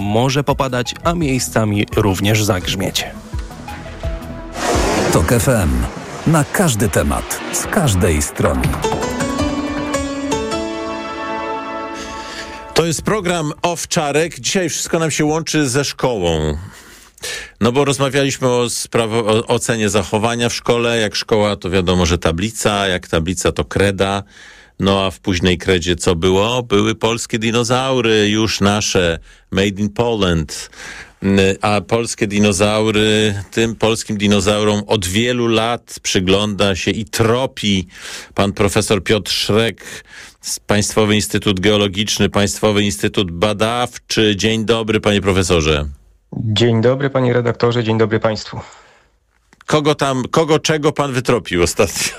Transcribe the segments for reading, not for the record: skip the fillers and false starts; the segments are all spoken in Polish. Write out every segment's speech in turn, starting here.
może popadać, a miejscami również zagrzmieć. TOK FM. Na każdy temat, z każdej strony. To jest program Owczarek. Dzisiaj wszystko nam się łączy ze szkołą. No bo rozmawialiśmy o ocenie zachowania w szkole. Jak szkoła, to wiadomo, że tablica. Jak tablica, to kreda. No a w późnej kredzie co było? Były polskie dinozaury, już nasze, made in Poland. A polskie dinozaury, tym polskim dinozaurom od wielu lat przygląda się i tropi pan profesor Piotr Szrek, Państwowy Instytut Geologiczny, Państwowy Instytut Badawczy. Dzień dobry, panie profesorze. Dzień dobry, panie redaktorze, dzień dobry państwu. Czego pan wytropił ostatnio?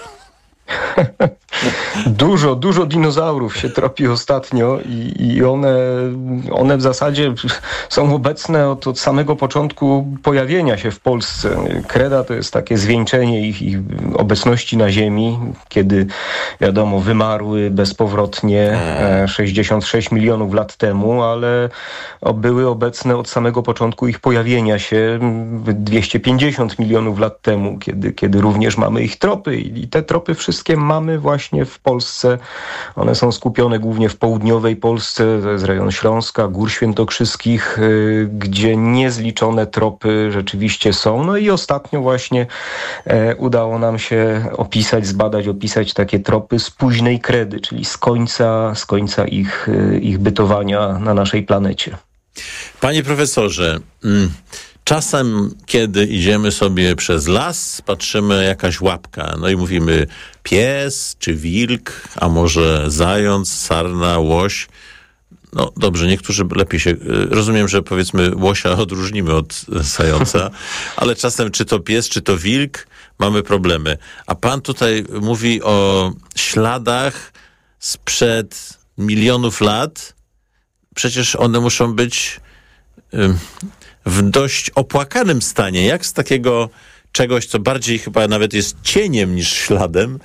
Dużo dinozaurów się tropi ostatnio i one w zasadzie są obecne od samego początku pojawienia się w Polsce. Kreda to jest takie zwieńczenie ich obecności na Ziemi, kiedy wiadomo wymarły bezpowrotnie 66 milionów lat temu, ale były obecne od samego początku ich pojawienia się 250 milionów lat temu, kiedy również mamy ich tropy i te tropy wszystkie mamy właśnie w Polsce. One są skupione głównie w południowej Polsce, to jest rejon Śląska, Gór Świętokrzyskich, gdzie niezliczone tropy rzeczywiście są. No i ostatnio właśnie udało nam się opisać takie tropy z późnej kredy, czyli z końca ich bytowania na naszej planecie. Panie profesorze, czasem, kiedy idziemy sobie przez las, patrzymy jakaś łapka, no i mówimy pies czy wilk, a może zając, sarna, łoś. No dobrze, niektórzy lepiej się... Rozumiem, że powiedzmy łosia odróżnimy od zająca, ale czasem czy to pies, czy to wilk, mamy problemy. A pan tutaj mówi o śladach sprzed milionów lat. Przecież one muszą być w dość opłakanym stanie. Jak z takiego czegoś, co bardziej chyba nawet jest cieniem niż śladem,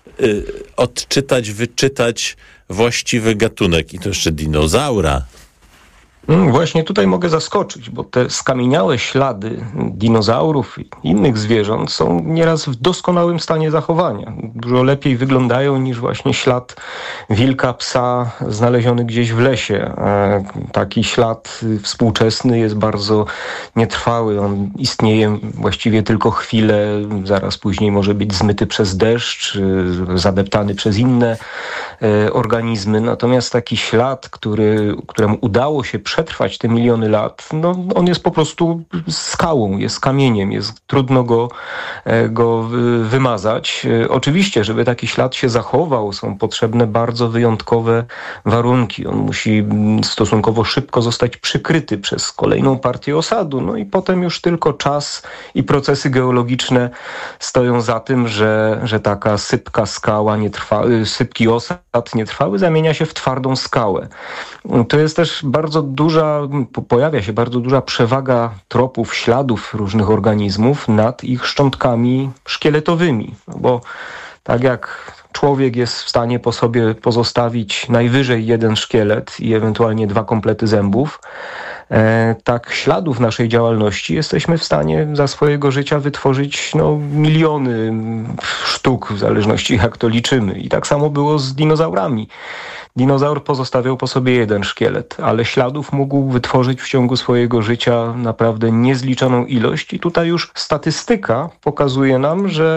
wyczytać właściwy gatunek i to jeszcze dinozaura? Właśnie tutaj mogę zaskoczyć, bo te skamieniałe ślady dinozaurów i innych zwierząt są nieraz w doskonałym stanie zachowania. Dużo lepiej wyglądają niż właśnie ślad wilka, psa znaleziony gdzieś w lesie. Taki ślad współczesny jest bardzo nietrwały. On istnieje właściwie tylko chwilę, zaraz później może być zmyty przez deszcz, zadeptany przez inne organizmy. Natomiast taki ślad, któremu udało się przetrwać te miliony lat, no on jest po prostu skałą, jest kamieniem, trudno go wymazać. Oczywiście, żeby taki ślad się zachował, są potrzebne bardzo wyjątkowe warunki. On musi stosunkowo szybko zostać przykryty przez kolejną partię osadu, no i potem już tylko czas i procesy geologiczne stoją za tym, że taka sypka skała sypki osad nietrwały zamienia się w twardą skałę. To jest też pojawia się bardzo duża przewaga tropów, śladów różnych organizmów nad ich szczątkami szkieletowymi. No bo tak jak człowiek jest w stanie po sobie pozostawić najwyżej jeden szkielet i ewentualnie 2 komplety zębów, tak śladów naszej działalności jesteśmy w stanie za swojego życia wytworzyć miliony sztuk, w zależności jak to liczymy. I tak samo było z dinozaurami. Dinozaur pozostawiał po sobie jeden szkielet, ale śladów mógł wytworzyć w ciągu swojego życia naprawdę niezliczoną ilość i tutaj już statystyka pokazuje nam, że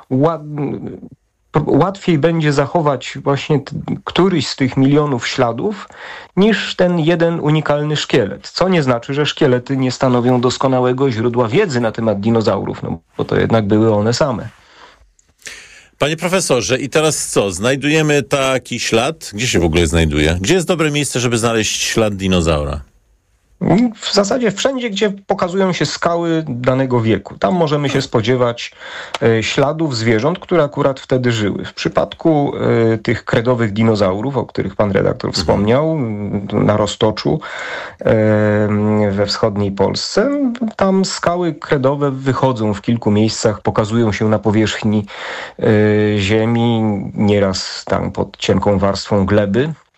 łatwiej będzie zachować właśnie któryś z tych milionów śladów niż ten jeden unikalny szkielet. Co nie znaczy, że szkielety nie stanowią doskonałego źródła wiedzy na temat dinozaurów, bo to jednak były one same. Panie profesorze, i teraz co? Znajdujemy taki ślad? Gdzie się w ogóle znajduje? Gdzie jest dobre miejsce, żeby znaleźć ślad dinozaura? W zasadzie wszędzie, gdzie pokazują się skały danego wieku. Tam możemy się spodziewać śladów zwierząt, które akurat wtedy żyły. W przypadku tych kredowych dinozaurów, o których pan redaktor wspomniał, na Roztoczu we wschodniej Polsce, tam skały kredowe wychodzą w kilku miejscach, pokazują się na powierzchni ziemi, nieraz tam pod cienką warstwą gleby.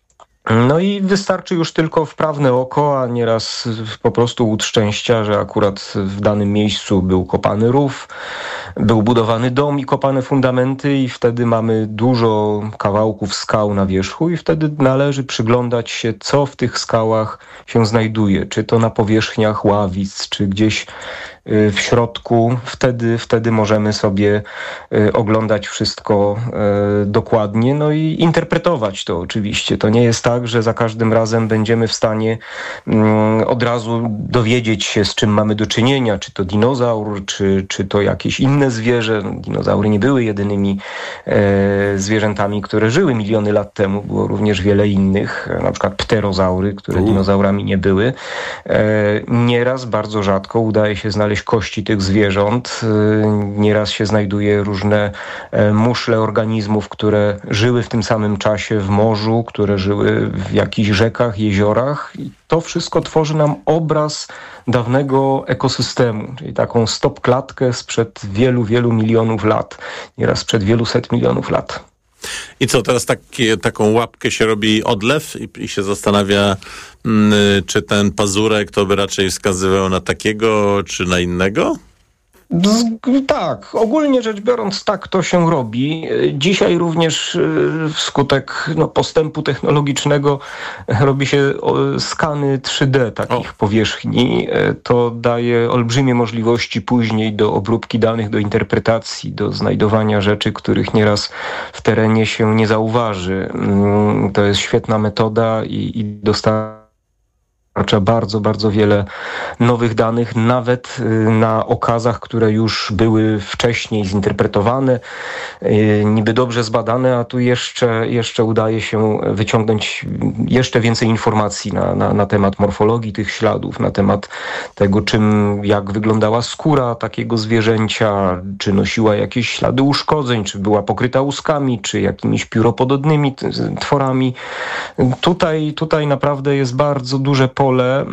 No i wystarczy już tylko wprawne oko, a nieraz po prostu łód szczęścia, że akurat w danym miejscu był kopany rów, był budowany dom i kopane fundamenty i wtedy mamy dużo kawałków skał na wierzchu i wtedy należy przyglądać się, co w tych skałach się znajduje. Czy to na powierzchniach ławic, czy gdzieś w środku. Wtedy możemy sobie oglądać wszystko dokładnie, no i interpretować to oczywiście. To nie jest tak, że za każdym razem będziemy w stanie od razu dowiedzieć się, z czym mamy do czynienia, czy to dinozaur, czy to jakieś inne zwierzę. Dinozaury nie były jedynymi zwierzętami, które żyły miliony lat temu. Było również wiele innych, na przykład pterozaury, które dinozaurami nie były. Nieraz, bardzo rzadko udaje się znaleźć kości tych zwierząt. Nieraz się znajduje różne muszle organizmów, które żyły w tym samym czasie w morzu, które żyły w jakichś rzekach, jeziorach. I to wszystko tworzy nam obraz dawnego ekosystemu, czyli taką stopklatkę sprzed wielu, wielu milionów lat, nieraz sprzed wielu set milionów lat. I co, teraz taką łapkę się robi odlew i się zastanawia, czy ten pazurek to by raczej wskazywał na takiego, czy na innego? Tak, ogólnie rzecz biorąc tak to się robi. Dzisiaj również wskutek postępu technologicznego robi się skany 3D takich powierzchni. To daje olbrzymie możliwości później do obróbki danych, do interpretacji, do znajdowania rzeczy, których nieraz w terenie się nie zauważy. To jest świetna metoda i dostarcza bardzo, bardzo wiele nowych danych, nawet na okazach, które już były wcześniej zinterpretowane, niby dobrze zbadane, a tu jeszcze udaje się wyciągnąć jeszcze więcej informacji na temat morfologii tych śladów, na temat tego, jak wyglądała skóra takiego zwierzęcia, czy nosiła jakieś ślady uszkodzeń, czy była pokryta łuskami, czy jakimiś pióropodobnymi tworami. Tutaj naprawdę jest bardzo duże pole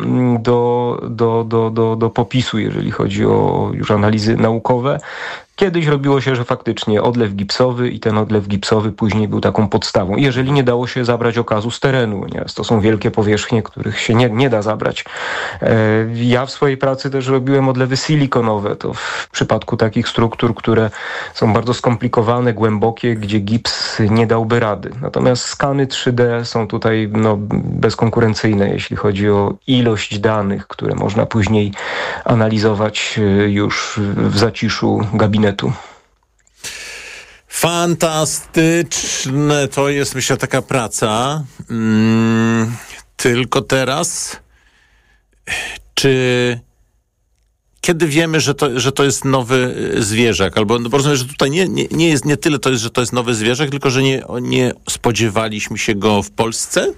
do popisu, jeżeli chodzi o już analizy naukowe. Kiedyś robiło się, że faktycznie odlew gipsowy i ten odlew gipsowy później był taką podstawą. Jeżeli nie dało się zabrać okazu z terenu, to są wielkie powierzchnie, których się nie da zabrać. Ja w swojej pracy też robiłem odlewy silikonowe. To w przypadku takich struktur, które są bardzo skomplikowane, głębokie, gdzie gips nie dałby rady. Natomiast skany 3D są tutaj bezkonkurencyjne, jeśli chodzi o ilość danych, które można później analizować już w zaciszu gabinetu. Fantastyczne to jest, myślę, taka praca. Tylko teraz, kiedy wiemy, że to jest nowy zwierzak? Albo rozumiem, że tutaj nie jest nie tyle to jest, że to jest nowy zwierzak, tylko że nie spodziewaliśmy się go w Polsce?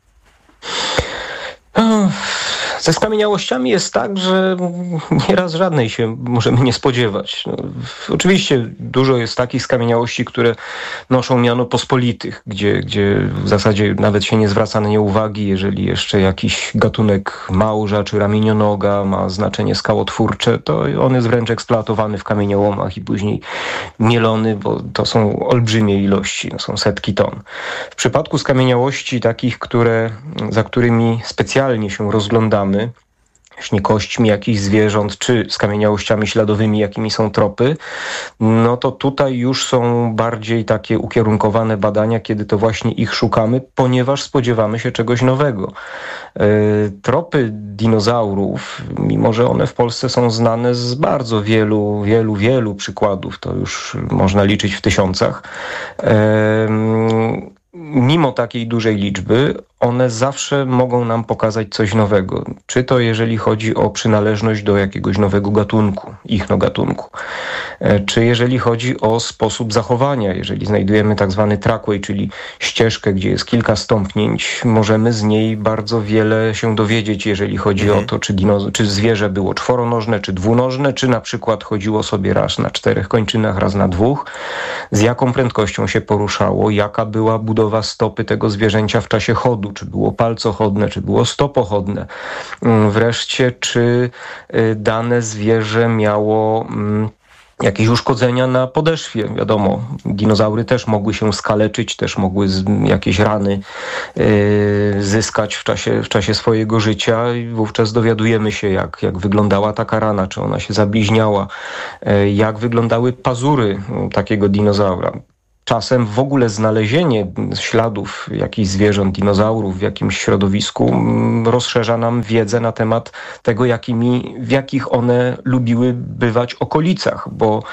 Ze skamieniałościami jest tak, że nieraz żadnej się możemy nie spodziewać. Oczywiście dużo jest takich skamieniałości, które noszą miano pospolitych, gdzie w zasadzie nawet się nie zwraca na nie uwagi, jeżeli jeszcze jakiś gatunek małża czy ramienionoga ma znaczenie skałotwórcze, to on jest wręcz eksploatowany w kamieniołomach i później mielony, bo to są olbrzymie ilości, są setki ton. W przypadku skamieniałości takich, za którymi specjalnie się rozglądamy, właśnie kośćmi jakichś zwierząt, czy skamieniałościami śladowymi, jakimi są tropy, to tutaj już są bardziej takie ukierunkowane badania, kiedy to właśnie ich szukamy, ponieważ spodziewamy się czegoś nowego. Tropy dinozaurów, mimo że one w Polsce są znane z bardzo wielu przykładów, to już można liczyć w tysiącach, mimo takiej dużej liczby, one zawsze mogą nam pokazać coś nowego. Czy to jeżeli chodzi o przynależność do jakiegoś nowego gatunku, gatunku, czy jeżeli chodzi o sposób zachowania. Jeżeli znajdujemy tak zwany trackway, czyli ścieżkę, gdzie jest kilka stąpnięć, możemy z niej bardzo wiele się dowiedzieć, jeżeli chodzi o to, czy zwierzę było czworonożne, czy dwunożne, czy na przykład chodziło sobie raz na 4 kończynach, raz na 2, z jaką prędkością się poruszało, jaka była budowa stopy tego zwierzęcia w czasie chodu, czy było palcochodne, czy było stopochodne. Wreszcie, czy dane zwierzę miało jakieś uszkodzenia na podeszwie. Wiadomo, dinozaury też mogły się skaleczyć, też mogły jakieś rany zyskać w czasie swojego życia i wówczas dowiadujemy się, jak wyglądała taka rana, czy ona się zabliźniała, jak wyglądały pazury takiego dinozaura. Czasem w ogóle znalezienie śladów jakichś zwierząt, dinozaurów w jakimś środowisku rozszerza nam wiedzę na temat tego, w jakich one lubiły bywać okolicach, bo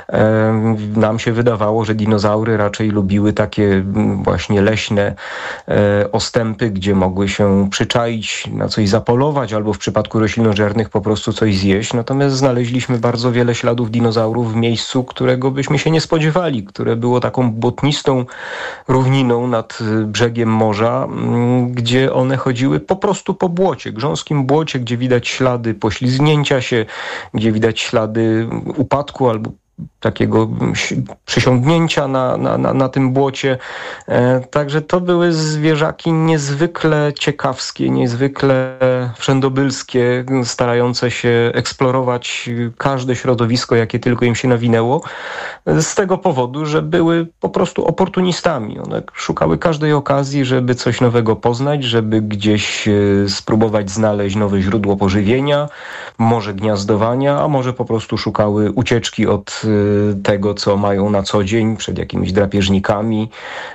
nam się wydawało, że dinozaury raczej lubiły takie właśnie leśne ostępy, gdzie mogły się przyczaić, na coś zapolować, albo w przypadku roślinożernych po prostu coś zjeść. Natomiast znaleźliśmy bardzo wiele śladów dinozaurów w miejscu, którego byśmy się nie spodziewali, które było taką błotnistą równiną nad brzegiem morza, gdzie one chodziły po prostu po błocie, grząskim błocie, gdzie widać ślady poślizgnięcia się, gdzie widać ślady upadku albo takiego przysiągnięcia na tym błocie. Także to były zwierzaki niezwykle ciekawskie, niezwykle wszędobylskie, starające się eksplorować każde środowisko, jakie tylko im się nawinęło, z tego powodu, że były po prostu oportunistami. One szukały każdej okazji, żeby coś nowego poznać, żeby gdzieś spróbować znaleźć nowe źródło pożywienia, może gniazdowania, a może po prostu szukały ucieczki od tego, co mają na co dzień, przed jakimiś drapieżnikami,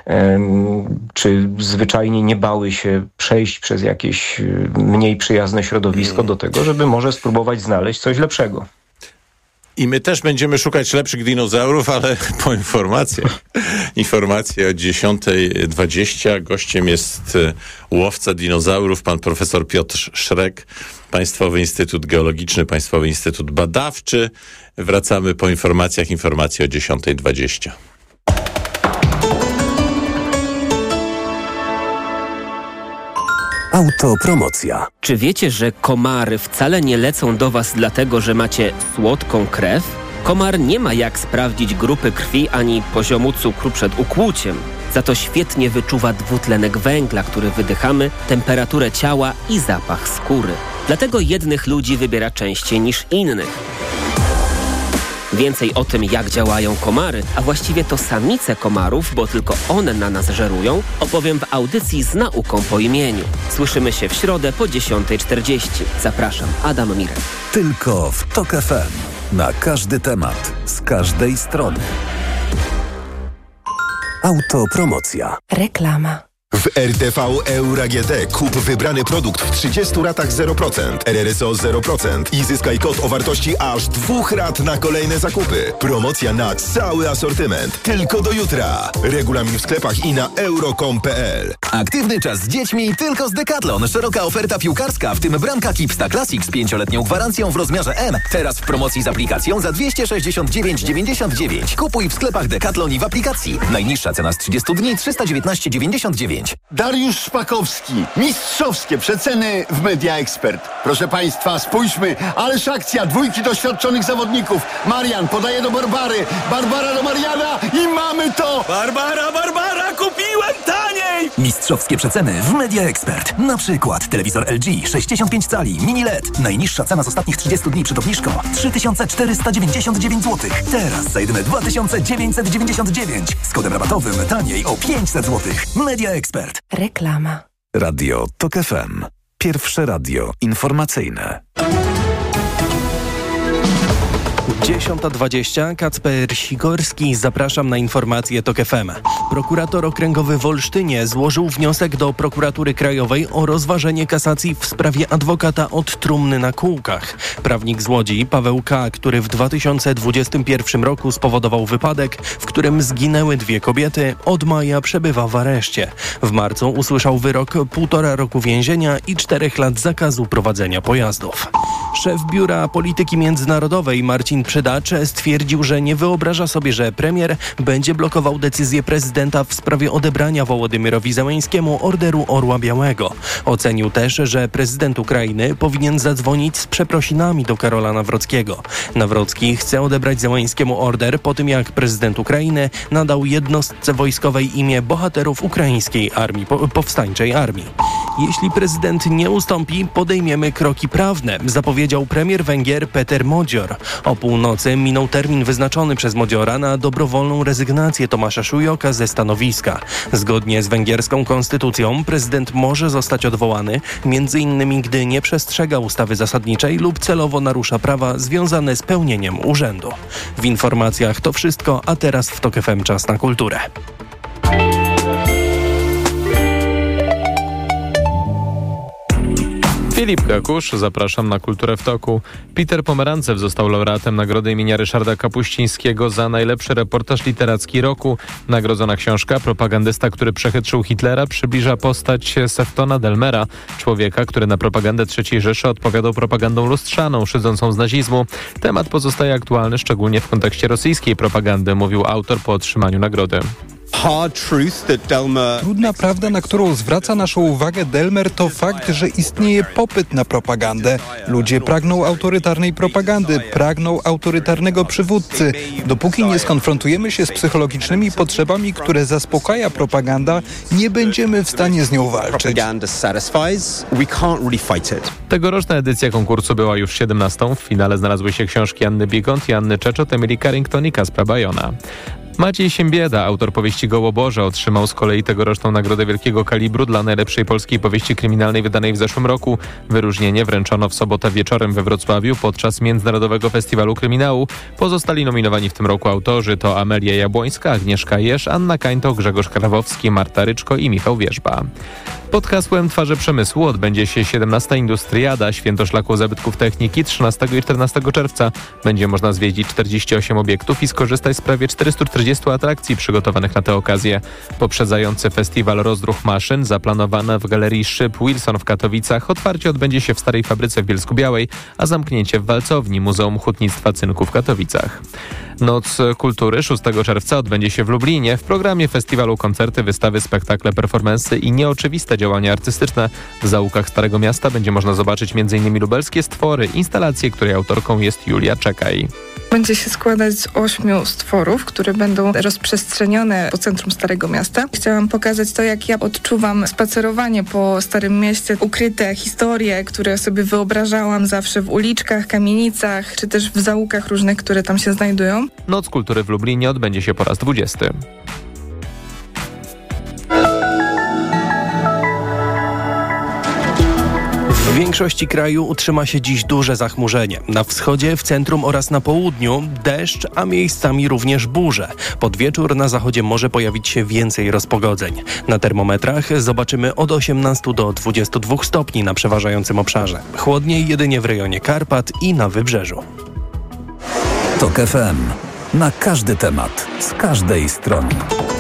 czy zwyczajnie nie bały się przejść przez jakieś mniej przyjazne środowisko do tego, żeby może spróbować znaleźć coś lepszego. I my też będziemy szukać lepszych dinozaurów, ale po informacjach. Informacje o 10:20. Gościem jest łowca dinozaurów, pan profesor Piotr Szrek, Państwowy Instytut Geologiczny, Państwowy Instytut Badawczy. Wracamy po informacjach. Informacje o 10:20. Autopromocja. Czy wiecie, że komary wcale nie lecą do was dlatego, że macie słodką krew? Komar nie ma jak sprawdzić grupy krwi ani poziomu cukru przed ukłuciem. Za to świetnie wyczuwa dwutlenek węgla, który wydychamy, temperaturę ciała i zapach skóry. Dlatego jednych ludzi wybiera częściej niż innych. Więcej o tym, jak działają komary, a właściwie to samice komarów, bo tylko one na nas żerują, opowiem w audycji z nauką po imieniu. Słyszymy się w środę po 10:40. Zapraszam, Adam Mirek. Tylko w TOK FM. Na każdy temat, z każdej strony. Autopromocja. Reklama. W RTV Euro AGD kup wybrany produkt w 30 ratach 0%, RRSO 0% i zyskaj kod o wartości aż 2 rat na kolejne zakupy. Promocja na cały asortyment. Tylko do jutra. Regulamin w sklepach i na euro.com.pl. Aktywny czas z dziećmi tylko z Decathlon. Szeroka oferta piłkarska, w tym bramka Kipsta Classic z 5-letnią gwarancją w rozmiarze M. Teraz w promocji z aplikacją za 269,99. Kupuj w sklepach Decathlon i w aplikacji. Najniższa cena z 30 dni 319,99. Dariusz Szpakowski. Mistrzowskie przeceny w Media Expert. Proszę Państwa, spójrzmy. Ależ akcja. 2 doświadczonych zawodników. Marian podaje do Barbary. Barbara do Mariana i mamy to! Barbara, kupiłem taniej! Mistrzowskie przeceny w Media Expert. Na przykład telewizor LG 65 cali, mini LED. Najniższa cena z ostatnich 30 dni przed obniżką 3499 zł. Teraz za jedyne 2999. Z kodem rabatowym taniej o 500 zł. Media Expert. Reklama. Radio TOK FM. Pierwsze radio informacyjne. 10:20. Kacper Sikorski. Zapraszam na informacje TOK FM. Prokurator okręgowy w Olsztynie złożył wniosek do Prokuratury Krajowej o rozważenie kasacji w sprawie adwokata od trumny na kółkach. Prawnik z Łodzi, Paweł K., który w 2021 roku spowodował wypadek, w którym zginęły 2 kobiety, od maja przebywa w areszcie. W marcu usłyszał wyrok 1,5 roku więzienia i 4 lat zakazu prowadzenia pojazdów. Szef Biura Polityki Międzynarodowej Marcin Przydacz stwierdził, że nie wyobraża sobie, że premier będzie blokował decyzję prezydenta w sprawie odebrania Wołodymyrowi Zełenskiemu Orderu Orła Białego. Ocenił też, że prezydent Ukrainy powinien zadzwonić z przeprosinami do Karola Nawrockiego. Nawrocki chce odebrać Zełenskiemu order po tym, jak prezydent Ukrainy nadał jednostce wojskowej imię bohaterów ukraińskiej armii, powstańczej armii. Jeśli prezydent nie ustąpi, podejmiemy kroki prawne, zapowiedział powiedział premier Węgier Peter Modzior. O północy minął termin wyznaczony przez Modziora na dobrowolną rezygnację Tomasza Szujoka ze stanowiska. Zgodnie z węgierską konstytucją prezydent może zostać odwołany, m.in. gdy nie przestrzega ustawy zasadniczej lub celowo narusza prawa związane z pełnieniem urzędu. W informacjach to wszystko, a teraz w TOK FM czas na kulturę. Filip Kakusz, zapraszam na Kulturę w toku. Peter Pomerancew został laureatem nagrody imienia Ryszarda Kapuścińskiego za najlepszy reportaż literacki roku. Nagrodzona książka Propagandysta, który przechytrzył Hitlera, przybliża postać Seftona Delmera, człowieka, który na propagandę III Rzeszy odpowiadał propagandą lustrzaną, szydzącą z nazizmu. Temat pozostaje aktualny, szczególnie w kontekście rosyjskiej propagandy, mówił autor po otrzymaniu nagrody. Trudna prawda, na którą zwraca naszą uwagę Delmer, to fakt, że istnieje popyt na propagandę. Ludzie pragną autorytarnej propagandy, pragną autorytarnego przywódcy. Dopóki nie skonfrontujemy się z psychologicznymi potrzebami, które zaspokaja propaganda, nie będziemy w stanie z nią walczyć. Tegoroczna edycja konkursu była już 17. W finale znalazły się książki Anny Bigont i Anny Czeczot, Emily Carrington i Kacpra Bajona. Maciej Siembieda, autor powieści Gołoborze, otrzymał z kolei tegoroczną nagrodę wielkiego kalibru dla najlepszej polskiej powieści kryminalnej wydanej w zeszłym roku. Wyróżnienie wręczono w sobotę wieczorem we Wrocławiu podczas Międzynarodowego Festiwalu Kryminału. Pozostali nominowani w tym roku autorzy to Amelia Jabłońska, Agnieszka Jesz, Anna Kańto, Grzegorz Krawowski, Marta Ryczko i Michał Wierzba. Pod hasłem Twarze Przemysłu odbędzie się 17. Industriada, święto szlaku zabytków techniki 13 i 14 czerwca. Będzie można zwiedzić 48 obiektów i skorzystać z prawie 440 atrakcji przygotowanych na tę okazję. Poprzedzający festiwal rozruch maszyn, zaplanowane w Galerii Szyb Wilson w Katowicach, otwarcie odbędzie się w Starej Fabryce w Bielsku-Białej, a zamknięcie w Walcowni Muzeum Hutnictwa Cynku w Katowicach. Noc Kultury 6 czerwca odbędzie się w Lublinie. W programie festiwalu koncerty, wystawy, spektakle, performansy i nieoczywiste działania artystyczne. W zaułkach Starego Miasta będzie można zobaczyć m.in. lubelskie stwory, instalację, której autorką jest Julia Czekaj. Będzie się składać z 8 stworów, które będą rozprzestrzenione po centrum Starego Miasta. Chciałam pokazać to, jak ja odczuwam spacerowanie po Starym Mieście, ukryte historie, które sobie wyobrażałam zawsze w uliczkach, kamienicach, czy też w zaułkach różnych, które tam się znajdują. Noc Kultury w Lublinie odbędzie się po raz 20. W większości kraju utrzyma się dziś duże zachmurzenie. Na wschodzie, w centrum oraz na południu deszcz, a miejscami również burze. Pod wieczór na zachodzie może pojawić się więcej rozpogodzeń. Na termometrach zobaczymy od 18 do 22 stopni na przeważającym obszarze. Chłodniej jedynie w rejonie Karpat i na wybrzeżu. TOK FM. Na każdy temat, z każdej strony.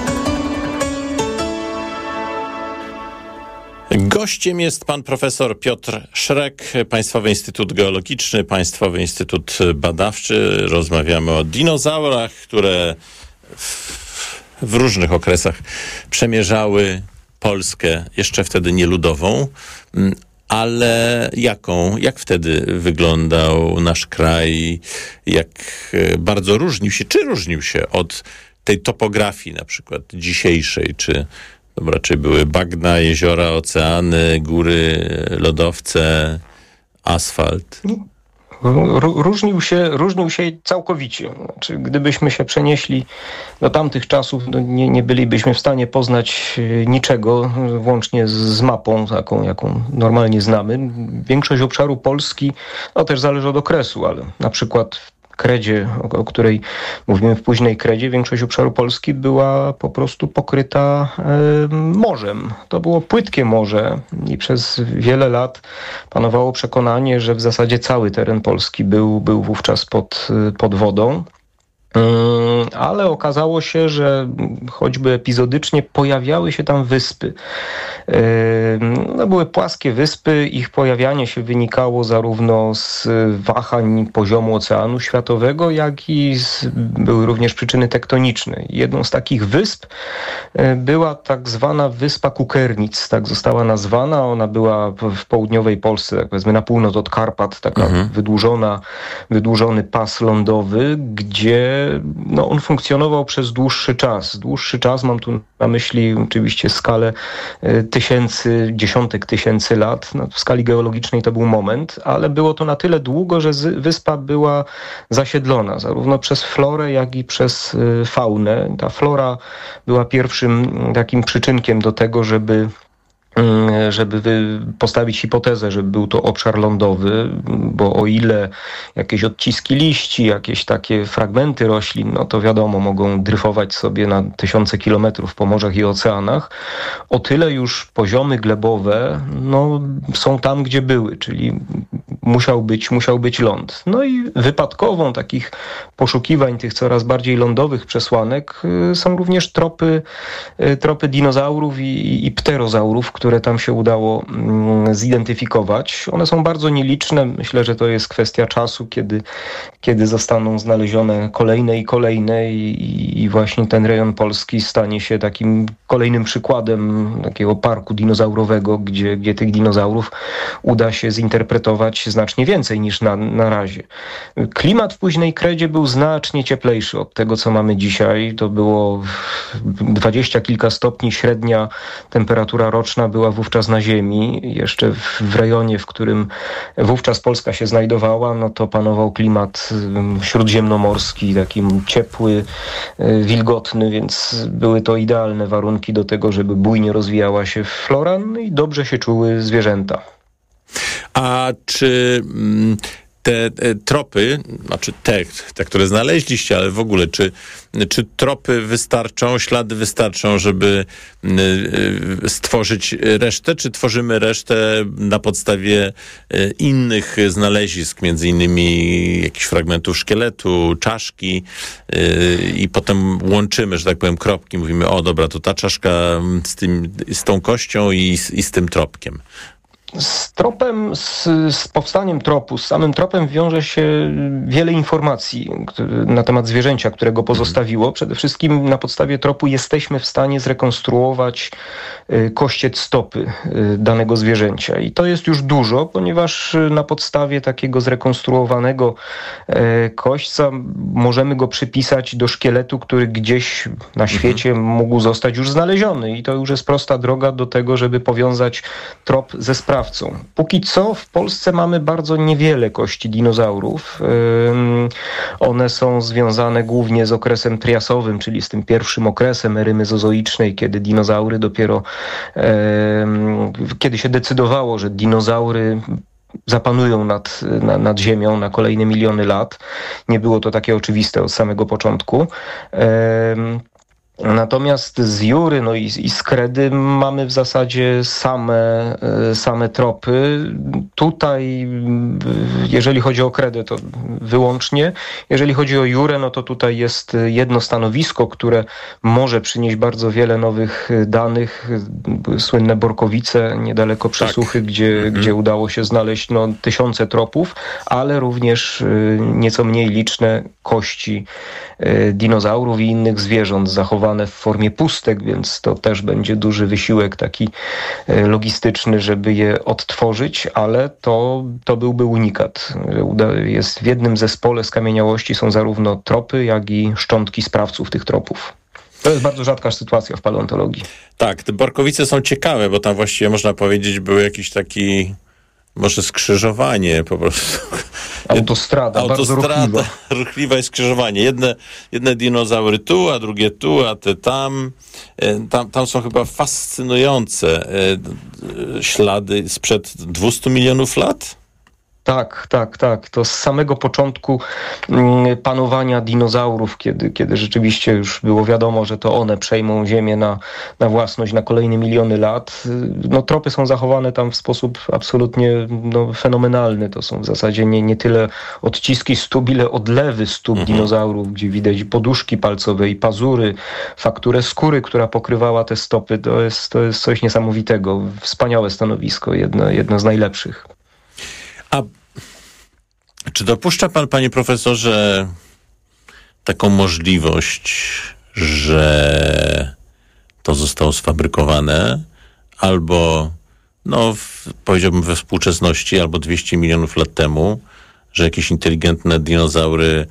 Gościem jest pan profesor Piotr Szrek, Państwowy Instytut Geologiczny, Państwowy Instytut Badawczy. Rozmawiamy o dinozaurach, które w różnych okresach przemierzały Polskę, jeszcze wtedy nieludową. Ale jak wtedy wyglądał nasz kraj, jak bardzo różnił się od tej topografii na przykład dzisiejszej, czy raczej były bagna, jeziora, oceany, góry, lodowce, asfalt? Różnił się całkowicie. Znaczy, gdybyśmy się przenieśli do tamtych czasów, nie bylibyśmy w stanie poznać niczego, włącznie z mapą, taką, jaką normalnie znamy. Większość obszaru Polski, też zależy od okresu, ale na przykład Kredzie, o której mówimy w późnej Kredzie, większość obszaru Polski była po prostu pokryta morzem. To było płytkie morze i przez wiele lat panowało przekonanie, że w zasadzie cały teren Polski był wówczas pod wodą. Ale okazało się, że choćby epizodycznie pojawiały się tam wyspy. Były płaskie wyspy, ich pojawianie się wynikało zarówno z wahań poziomu oceanu światowego, jak i były również przyczyny tektoniczne. Jedną z takich wysp była tak zwana wyspa Kukernic, tak została nazwana. Ona była w południowej Polsce, tak powiedzmy na północ od Karpat, taka wydłużony pas lądowy, gdzie no, on funkcjonował przez dłuższy czas. Dłuższy czas, mam tu na myśli oczywiście skalę dziesiątek tysięcy lat. No, w skali geologicznej to był moment, ale było to na tyle długo, że wyspa była zasiedlona zarówno przez florę, jak i przez faunę. Ta flora była pierwszym takim przyczynkiem do tego, żeby postawić hipotezę, że był to obszar lądowy, bo o ile jakieś odciski liści, jakieś takie fragmenty roślin, no to wiadomo, mogą dryfować sobie na tysiące kilometrów po morzach i oceanach, o tyle już poziomy glebowe no, są tam, gdzie były, czyli musiał być ląd. No i wypadkową takich poszukiwań tych coraz bardziej lądowych przesłanek są również tropy dinozaurów i pterozaurów, które tam się udało zidentyfikować. One są bardzo nieliczne. Myślę, że to jest kwestia czasu, kiedy zostaną znalezione kolejne i właśnie ten rejon Polski stanie się takim kolejnym przykładem takiego parku dinozaurowego, gdzie tych dinozaurów uda się zinterpretować znacznie więcej niż na razie. Klimat w późnej kredzie był znacznie cieplejszy od tego, co mamy dzisiaj. To było 20 kilka stopni, średnia temperatura roczna była wówczas na Ziemi. Jeszcze w rejonie, w którym wówczas Polska się znajdowała, no to panował klimat śródziemnomorski, taki ciepły, wilgotny, więc były to idealne warunki do tego, żeby bujnie rozwijała się flora, no i dobrze się czuły zwierzęta. A czy te tropy, znaczy te, które znaleźliście, ale w ogóle, czy tropy wystarczą, ślady wystarczą, żeby stworzyć resztę, czy tworzymy resztę na podstawie innych znalezisk, między innymi jakichś fragmentów szkieletu, czaszki i potem łączymy, że tak powiem, kropki, mówimy, o dobra, to ta czaszka z tą kością i z tym tropkiem. Z tropem, z powstaniem tropu, z samym tropem wiąże się wiele informacji na temat zwierzęcia, które go pozostawiło. Przede wszystkim na podstawie tropu jesteśmy w stanie zrekonstruować kościec stopy danego zwierzęcia. I to jest już dużo, ponieważ na podstawie takiego zrekonstruowanego kośćca możemy go przypisać do szkieletu, który gdzieś na świecie mógł zostać już znaleziony. I to już jest prosta droga do tego, żeby powiązać trop ze sprawcą. Póki co w Polsce mamy bardzo niewiele kości dinozaurów. One są związane głównie z okresem triasowym, czyli z tym pierwszym okresem ery mezozoicznej, kiedy dinozaury dopiero, kiedy się decydowało, że dinozaury zapanują nad Ziemią na kolejne miliony lat. Nie było to takie oczywiste od samego początku. Natomiast z Jury i z Kredy mamy w zasadzie same tropy. Tutaj, jeżeli chodzi o Kredę, to wyłącznie. Jeżeli chodzi o Jurę, no to tutaj jest jedno stanowisko, które może przynieść bardzo wiele nowych danych. Słynne Borkowice, niedaleko Przesuchy, gdzie udało się znaleźć tysiące tropów, ale również nieco mniej liczne kości dinozaurów i innych zwierząt zachowane w formie pustek, więc to też będzie duży wysiłek taki logistyczny, żeby je odtworzyć, ale to byłby unikat. Jest w jednym zespole skamieniałości są zarówno tropy, jak i szczątki sprawców tych tropów. To jest bardzo rzadka sytuacja w paleontologii. Tak, te Borkowice są ciekawe, bo tam właściwie można powiedzieć był jakiś taki może skrzyżowanie po prostu. Autostrada bardzo ruchliwa jest skrzyżowanie. Jedne dinozaury tu, a drugie tu, a te tam. Tam są chyba fascynujące ślady sprzed 200 milionów lat. Tak. To z samego początku panowania dinozaurów, kiedy rzeczywiście już było wiadomo, że to one przejmą Ziemię na własność na kolejne miliony lat. Tropy są zachowane tam w sposób absolutnie fenomenalny. To są w zasadzie nie tyle odciski stóp, ile odlewy stóp dinozaurów, gdzie widać poduszki palcowe i pazury, fakturę skóry, która pokrywała te stopy. To jest coś niesamowitego. Wspaniałe stanowisko, jedno z najlepszych. A czy dopuszcza pan, panie profesorze, taką możliwość, że to zostało sfabrykowane albo, powiedziałbym we współczesności, albo 200 milionów lat temu, że jakieś inteligentne dinozaury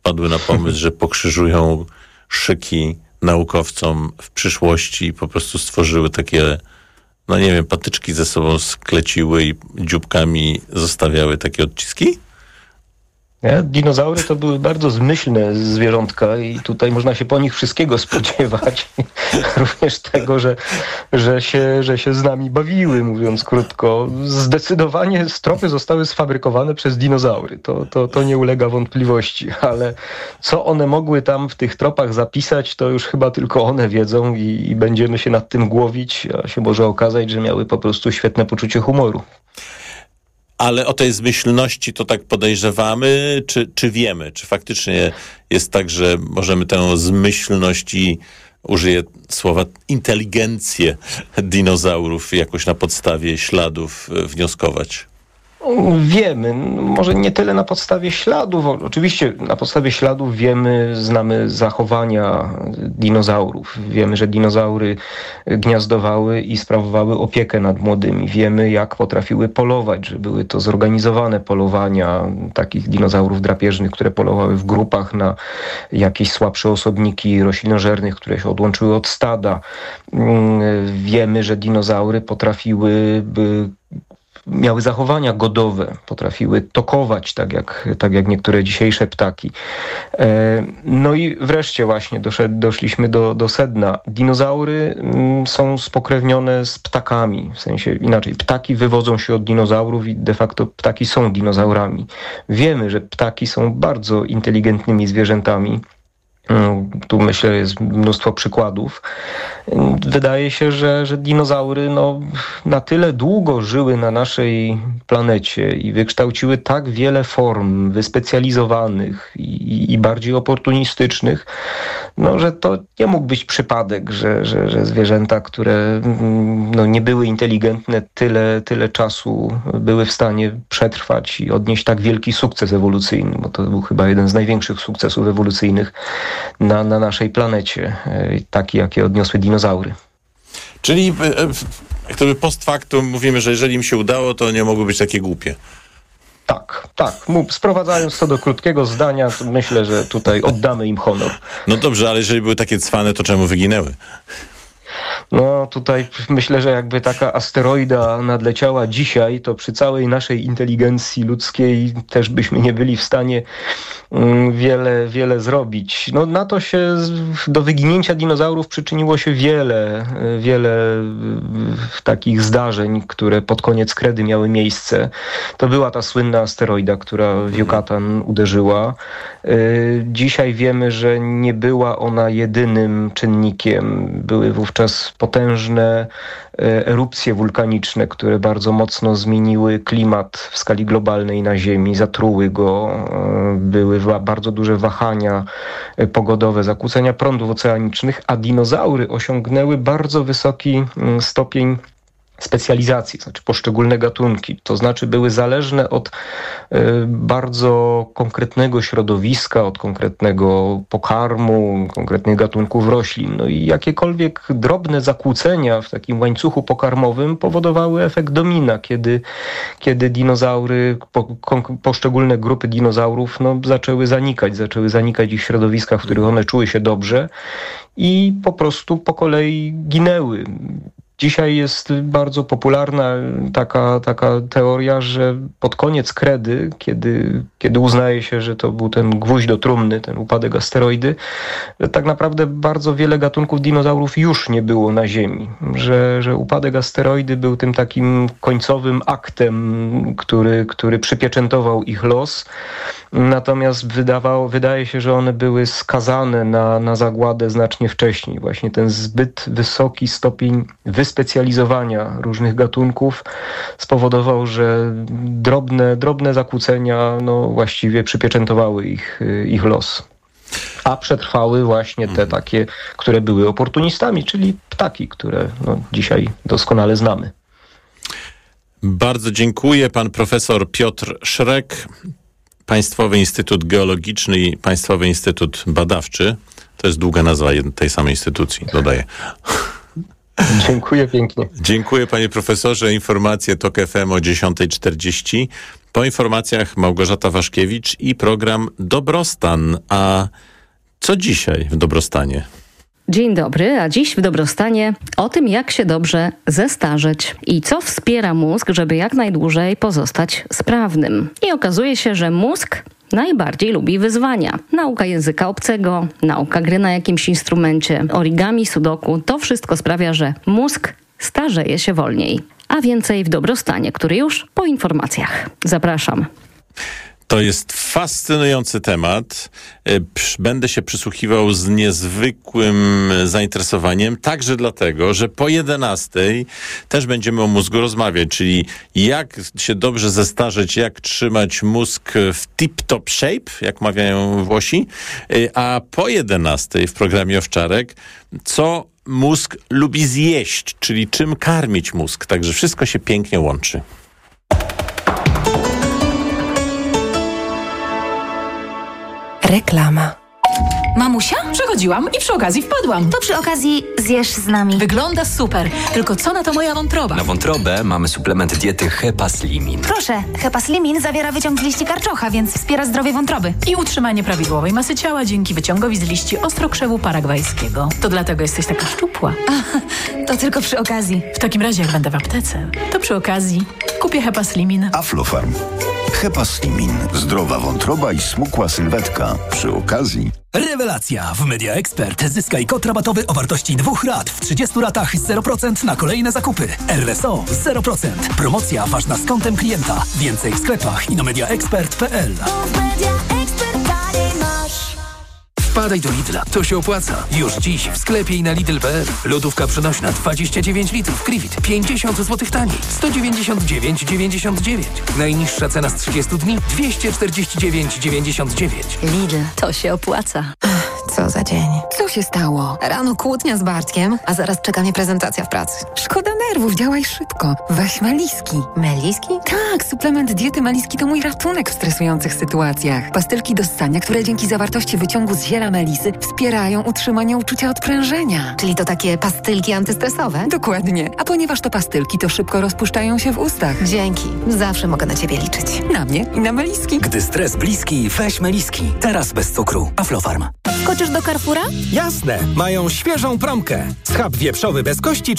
wpadły na pomysł, że pokrzyżują szyki naukowcom w przyszłości i po prostu stworzyły takie, no nie wiem, patyczki ze sobą skleciły i dzióbkami zostawiały takie odciski? Dinozaury to były bardzo zmyślne zwierzątka i tutaj można się po nich wszystkiego spodziewać. Również tego, że się z nami bawiły, mówiąc krótko. Zdecydowanie stropy zostały sfabrykowane przez dinozaury. To nie ulega wątpliwości, ale co one mogły tam w tych tropach zapisać, to już chyba tylko one wiedzą i będziemy się nad tym głowić, a się może okazać, że miały po prostu świetne poczucie humoru. Ale o tej zmyślności to tak podejrzewamy, czy wiemy? Czy faktycznie jest tak, że możemy tę zmyślność i użyję słowa inteligencję dinozaurów jakoś na podstawie śladów wnioskować? Wiemy, może nie tyle na podstawie śladów, oczywiście na podstawie śladów znamy zachowania dinozaurów. Wiemy, że dinozaury gniazdowały i sprawowały opiekę nad młodymi. Wiemy, jak potrafiły polować, że były to zorganizowane polowania takich dinozaurów drapieżnych, które polowały w grupach na jakieś słabsze osobniki roślinożernych, które się odłączyły od stada. Wiemy, że dinozaury miały zachowania godowe, potrafiły tokować, tak jak niektóre dzisiejsze ptaki. No i wreszcie właśnie doszliśmy do sedna. Dinozaury są spokrewnione z ptakami, w sensie inaczej, ptaki wywodzą się od dinozaurów i de facto ptaki są dinozaurami. Wiemy, że ptaki są bardzo inteligentnymi zwierzętami. Tu myślę, jest mnóstwo przykładów. Wydaje się, że dinozaury na tyle długo żyły na naszej planecie i wykształciły tak wiele form wyspecjalizowanych i bardziej oportunistycznych, że to nie mógł być przypadek, że zwierzęta, które nie były inteligentne, tyle czasu były w stanie przetrwać i odnieść tak wielki sukces ewolucyjny, bo to był chyba jeden z największych sukcesów ewolucyjnych na naszej planecie, taki jakie odniosły dinozaury. Czyli gdyby post factum mówimy, że jeżeli im się udało, to nie mogły być takie głupie. Tak. Sprowadzając to do krótkiego zdania, to myślę, że tutaj oddamy im honor. No dobrze, ale jeżeli były takie cwane, to czemu wyginęły? No tutaj myślę, że jakby taka asteroida nadleciała dzisiaj, to przy całej naszej inteligencji ludzkiej też byśmy nie byli w stanie wiele zrobić. Na to się do wyginięcia dinozaurów przyczyniło się wiele takich zdarzeń, które pod koniec kredy miały miejsce. To była ta słynna asteroida, która w Yucatan uderzyła. Dzisiaj wiemy, że nie była ona jedynym czynnikiem. Były wówczas potężne erupcje wulkaniczne, które bardzo mocno zmieniły klimat w skali globalnej na Ziemi, zatruły go. Były bardzo duże wahania pogodowe, zakłócenia prądów oceanicznych, a dinozaury osiągnęły bardzo wysoki stopień specjalizacji, to znaczy poszczególne gatunki. To znaczy były zależne od bardzo konkretnego środowiska, od konkretnego pokarmu, konkretnych gatunków roślin. I jakiekolwiek drobne zakłócenia w takim łańcuchu pokarmowym powodowały efekt domina, kiedy dinozaury, poszczególne grupy dinozaurów zaczęły zanikać ich środowiska, w których one czuły się dobrze i po prostu po kolei ginęły. Dzisiaj jest bardzo popularna taka teoria, że pod koniec kredy, kiedy uznaje się, że to był ten gwóźdź do trumny, ten upadek asteroidy, że tak naprawdę bardzo wiele gatunków dinozaurów już nie było na Ziemi. Że upadek asteroidy był tym takim końcowym aktem, który przypieczętował ich los. Natomiast wydaje się, że one były skazane na zagładę znacznie wcześniej. Właśnie ten zbyt wysoki stopień wyspecjalizowania różnych gatunków spowodował, że drobne zakłócenia właściwie przypieczętowały ich los. A przetrwały właśnie te takie, które były oportunistami, czyli ptaki, które dzisiaj doskonale znamy. Bardzo dziękuję. Pan profesor Piotr Szrek, Państwowy Instytut Geologiczny i Państwowy Instytut Badawczy. To jest długa nazwa tej samej instytucji, dodaję. Dziękuję pięknie. Dziękuję panie profesorze. Informacje TOK FM o 10:40. Po informacjach Małgorzata Waszkiewicz i program Dobrostan. A co dzisiaj w Dobrostanie? Dzień dobry, a dziś w Dobrostanie o tym, jak się dobrze zestarzeć i co wspiera mózg, żeby jak najdłużej pozostać sprawnym. I okazuje się, że mózg najbardziej lubi wyzwania. Nauka języka obcego, nauka gry na jakimś instrumencie, origami, sudoku, to wszystko sprawia, że mózg starzeje się wolniej. A więcej w Dobrostanie, który już po informacjach. Zapraszam. To jest fascynujący temat. Będę się przysłuchiwał z niezwykłym zainteresowaniem, także dlatego, że po 11:00 też będziemy o mózgu rozmawiać, czyli jak się dobrze zestarzeć, jak trzymać mózg w tip-top shape, jak mawiają Włosi, a po 11:00 w programie Owczarek, co mózg lubi zjeść, czyli czym karmić mózg. Także wszystko się pięknie łączy. Reklama. Mamusia? Przechodziłam i przy okazji wpadłam. To przy okazji zjesz z nami. Wygląda super. Tylko co na to moja wątroba? Na wątrobę mamy suplement diety Hepaslimin. Proszę, Hepaslimin zawiera wyciąg z liści karczocha, więc wspiera zdrowie wątroby. I utrzymanie prawidłowej masy ciała dzięki wyciągowi z liści ostrokrzewu paragwajskiego. To dlatego jesteś taka szczupła. To tylko przy okazji. W takim razie, jak będę w aptece, to przy okazji kupię Hepaslimin. Aflofarm. Hepaslimin. Zdrowa wątroba i smukła sylwetka. Przy okazji... Rewelacja! W Media Expert zyskaj kod rabatowy o wartości 2 rat w 30 ratach 0% na kolejne zakupy. RSO 0%. Promocja ważna z kontem klienta. Więcej w sklepach i na mediaexpert.pl. Wpadaj do Lidla, to się opłaca. Już dziś w sklepie i na Lidl.pl. Lodówka przenośna 29 litrów Krivit 50 zł taniej, 199,99. Najniższa cena z 30 dni 249,99. Lidl, to się opłaca. Co za dzień. Co się stało? Rano kłótnia z Bartkiem, a zaraz czeka mnie prezentacja w pracy. Szkoda nerwów, działaj szybko. Weź Meliski. Meliski? Tak, suplement diety Meliski to mój ratunek w stresujących sytuacjach. Pastylki do ssania, które dzięki zawartości wyciągu z ziela melisy wspierają utrzymanie uczucia odprężenia. Czyli to takie pastylki antystresowe? Dokładnie. A ponieważ to pastylki, to szybko rozpuszczają się w ustach. Dzięki. Zawsze mogę na ciebie liczyć. Na mnie i na Meliski. Gdy stres bliski, weź Meliski. Teraz bez cukru. Aflofarm. Skoczysz do Carrefoura? Jasne, mają świeżą promkę. Schab wieprzowy bez kości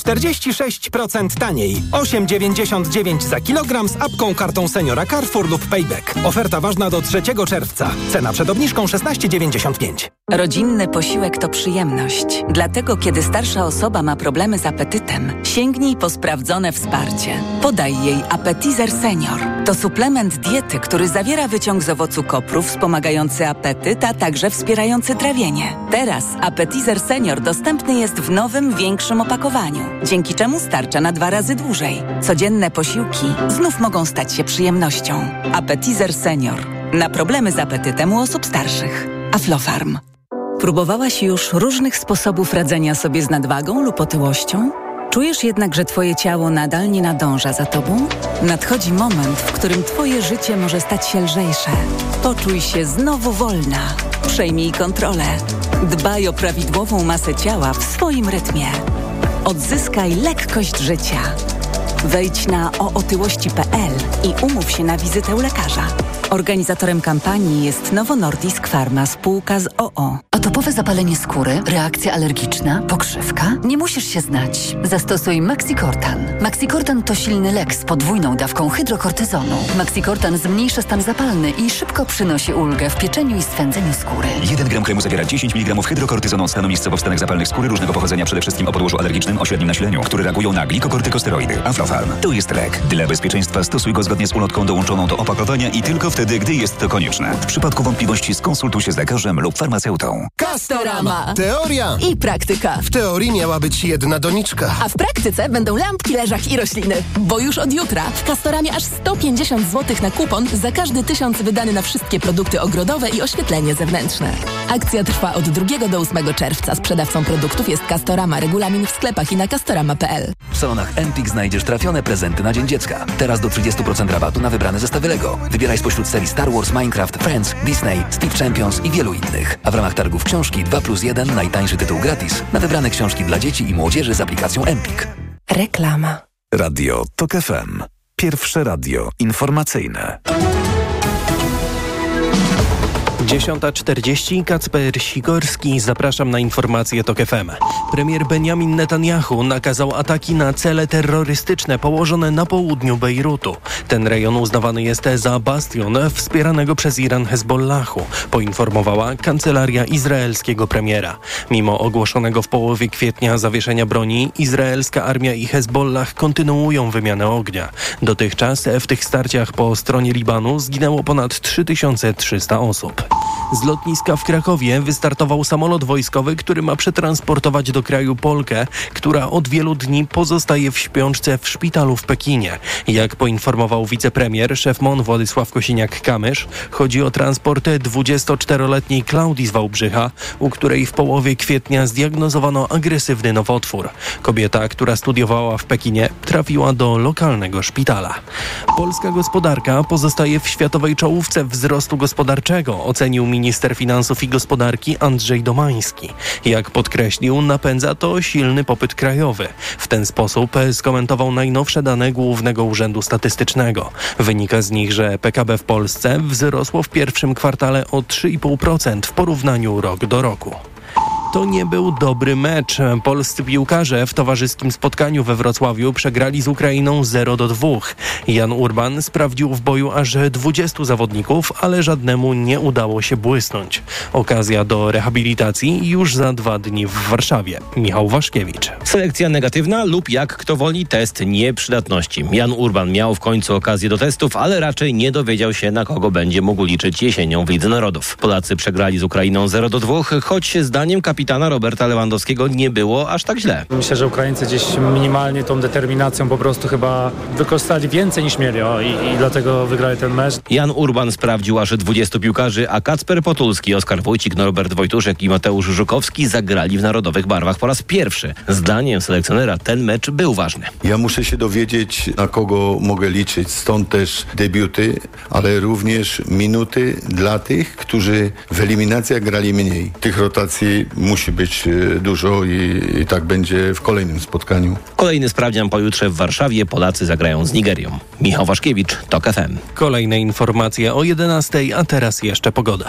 46% taniej. 8,99 za kilogram z apką, kartą seniora Carrefour lub Payback. Oferta ważna do 3 czerwca. Cena przed obniżką 16,95. Rodzinny posiłek to przyjemność. Dlatego, kiedy starsza osoba ma problemy z apetytem, sięgnij po sprawdzone wsparcie. Podaj jej Appetizer Senior. To suplement diety, który zawiera wyciąg z owocu kopru wspomagający apetyt, a także wspierający trawienie. Teraz Appetizer Senior dostępny jest w nowym, większym opakowaniu, dzięki czemu starcza na 2 razy dłużej. Codzienne posiłki znów mogą stać się przyjemnością. Appetizer Senior. Na problemy z apetytem u osób starszych. Aflofarm. Próbowałaś już różnych sposobów radzenia sobie z nadwagą lub otyłością? Czujesz jednak, że twoje ciało nadal nie nadąża za tobą? Nadchodzi moment, w którym twoje życie może stać się lżejsze. Poczuj się znowu wolna. Przejmij kontrolę. Dbaj o prawidłową masę ciała w swoim rytmie. Odzyskaj lekkość życia. Wejdź na ootyłości.pl i umów się na wizytę u lekarza. Organizatorem kampanii jest Novo Nordisk Pharma, spółka z OO. Atopowe zapalenie skóry, reakcja alergiczna, pokrzywka? Nie musisz się znać. Zastosuj Maxicortan. Maxicortan to silny lek z podwójną dawką hydrokortyzonu. Maxicortan zmniejsza stan zapalny i szybko przynosi ulgę w pieczeniu i swędzeniu skóry. 1 gram kremu zawiera 10 mg hydrokortyzonu stanu miejscowo w stanach zapalnych skóry różnego pochodzenia, przede wszystkim o podłożu alergicznym o średnim nasileniu, które reagują na glikokortykosteroidy. Aflofarm. To jest lek. Dla bezpieczeństwa stosuj go zgodnie z ulotką dołączoną do opakowania i tylko wtedy, gdy jest to konieczne. W przypadku wątpliwości skonsultuj się z lekarzem lub farmaceutą. Castorama. Teoria i praktyka. W teorii miała być jedna doniczka. A w praktyce będą lampki, leżak i rośliny. Bo już od jutra w Castoramie aż 150 zł na kupon za każdy 1000 wydany na wszystkie produkty ogrodowe i oświetlenie zewnętrzne. Akcja trwa od 2 do 8 czerwca. Sprzedawcą produktów jest Castorama. Regulamin w sklepach i na castorama.pl. W salonach Empik znajdziesz trafione prezenty na Dzień Dziecka. Teraz do 30% rabatu na wybrane zestawy Lego. Wybieraj spośród serii Star Wars, Minecraft, Friends, Disney, Speed Champions i wielu innych. A w ramach targów książki 2+1 najtańszy tytuł gratis na wybrane książki dla dzieci i młodzieży z aplikacją Empik. Reklama. Radio TOK FM. Pierwsze radio informacyjne. 10:40, Kacper Sikorski, zapraszam na informacje TOK FM. Premier Benjamin Netanyahu nakazał ataki na cele terrorystyczne położone na południu Bejrutu. Ten rejon uznawany jest za bastion wspieranego przez Iran Hezbollahu, poinformowała kancelaria izraelskiego premiera. Mimo ogłoszonego w połowie kwietnia zawieszenia broni, izraelska armia i Hezbollah kontynuują wymianę ognia. Dotychczas w tych starciach po stronie Libanu zginęło ponad 3300 osób. Z lotniska w Krakowie wystartował samolot wojskowy, który ma przetransportować do kraju Polkę, która od wielu dni pozostaje w śpiączce w szpitalu w Pekinie. Jak poinformował wicepremier, szef MON Władysław Kosiniak-Kamysz, chodzi o transport 24-letniej Klaudii z Wałbrzycha, u której w połowie kwietnia zdiagnozowano agresywny nowotwór. Kobieta, która studiowała w Pekinie, trafiła do lokalnego szpitala. Polska gospodarka pozostaje w światowej czołówce wzrostu gospodarczego, ocenił minister finansów i gospodarki Andrzej Domański. Jak podkreślił, napędza to silny popyt krajowy. W ten sposób skomentował najnowsze dane Głównego Urzędu Statystycznego. Wynika z nich, że PKB w Polsce wzrosło w pierwszym kwartale o 3,5% w porównaniu rok do roku. To nie był dobry mecz. Polscy piłkarze w towarzyskim spotkaniu we Wrocławiu przegrali z Ukrainą 0-2. Jan Urban sprawdził w boju aż 20 zawodników, ale żadnemu nie udało się błysnąć. Okazja do rehabilitacji już za 2 dni w Warszawie. Michał Waszkiewicz. Selekcja negatywna lub jak kto woli test nieprzydatności. Jan Urban miał w końcu okazję do testów, ale raczej nie dowiedział się, na kogo będzie mógł liczyć jesienią w Lidze Narodów. Polacy przegrali z Ukrainą 0-2, choć zdaniem kapitana Roberta Lewandowskiego nie było aż tak źle. Myślę, że Ukraińcy gdzieś minimalnie tą determinacją po prostu chyba wykorzystali więcej niż mieli i dlatego wygrali ten mecz. Jan Urban sprawdził aż 20 piłkarzy, a Kacper Potulski, Oskar Wójcik, Norbert Wojtuszek i Mateusz Żukowski zagrali w narodowych barwach po raz pierwszy. Zdaniem selekcjonera ten mecz był ważny. Ja muszę się dowiedzieć, na kogo mogę liczyć. Stąd też debiuty, ale również minuty dla tych, którzy w eliminacjach grali mniej. Tych rotacji musi być dużo i tak będzie w kolejnym spotkaniu. Kolejny sprawdzian pojutrze w Warszawie. Polacy zagrają z Nigerią. Michał Waszkiewicz, TOK FM. Kolejne informacje o 11:00, a teraz jeszcze pogoda.